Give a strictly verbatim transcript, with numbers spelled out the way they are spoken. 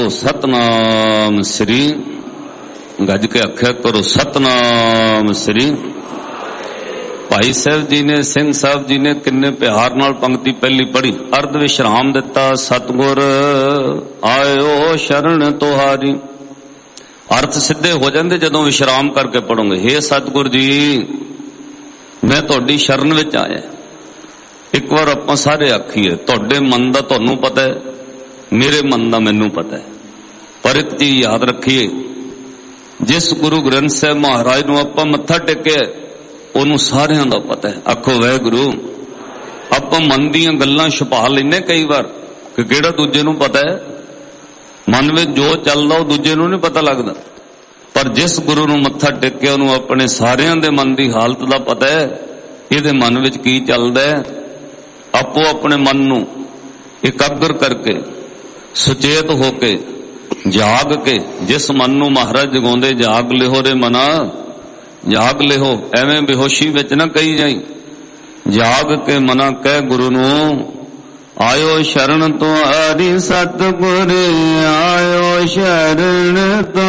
सतनाम श्री गज के आख्या करो सतनाम श्री। भाई साहब जी ने सिंह साहब जी ने किन्ने प्यार नाल पंक्ति पहली पढ़ी। अर्ध विश्राम दिता सतगुर आयो शरण तुहारी। अर्थ सिद्धे हो जाते जदों विश्राम करके पढ़ोगे। हे सतगुर जी मैं तुहाडी शरण विच आया। एक बार आपां सारे आखीए तुहाडे मन दा तुहानूं पता है, मेरे मन दा मैनूं पता है। पर एक चीज याद रखिए, जिस गुरु ग्रंथ साहिब महाराज नूं आपां मत्था टेकिया ਉਹਨੂੰ ਸਾਰਿਆਂ ਦਾ ਪਤਾ ਹੈ। ਆਖੋ ਵਾਹਿਗੁਰੂ। ਆਪਾਂ ਮਨ ਦੀਆਂ ਗੱਲਾਂ ਛੁਪਾ ਲੈਨੇ ਕਈ ਵਾਰ ਕਿ ਕਿਹੜਾ ਦੂਜੇ ਨੂੰ ਪਤਾ ਹੈ। ਮਨ ਵਿੱਚ ਜੋ ਚੱਲਦਾ ਉਹ ਦੂਜੇ ਨੂੰ ਨਹੀਂ ਪਤਾ ਲੱਗਦਾ। ਪਰ ਜਿਸ ਗੁਰੂ ਨੂੰ ਮੱਥਾ ਟੇਕਿਆ ਉਹਨੂੰ ਆਪਣੇ ਸਾਰਿਆਂ ਦੇ ਮਨ ਦੀ ਹਾਲਤ ਦਾ ਪਤਾ ਹੈ, ਇਹਦੇ ਮਨ ਵਿੱਚ ਕੀ ਚੱਲਦਾ ਹੈ। ਆਪੋ ਆਪਣੇ ਮਨ ਨੂੰ ਇਕਾਗਰ ਕਰਕੇ ਸੁਚੇਤ ਹੋ ਕੇ ਜਾਗ ਕੇ, ਜਿਸ ਮਨ ਨੂੰ ਮਹਾਰਾਜ ਜਗਾਉਂਦੇ ਜਾਗ ਲਿਹੋ ਰੇ ਮਨਾ, जाग लिहो। एवें बेहोशी विच ना कही जाई। जाग के मना कह गुरु नू आयो शरण तुहारी। सतगुर आयो शरण